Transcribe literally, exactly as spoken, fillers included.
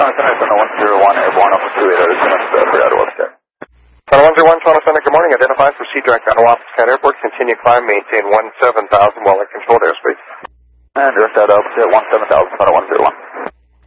Toronto Center, Center one zero one, airborne up to two eight zero, Center for Ottawa, Sky. Center one zero one, Toronto Center, good morning. Identify and proceed direct to Ottawa, Sky Airport. Continue climb, maintain one seven thousand while in controlled airspace. And direct out altitude one seven thousand, Center one zero one.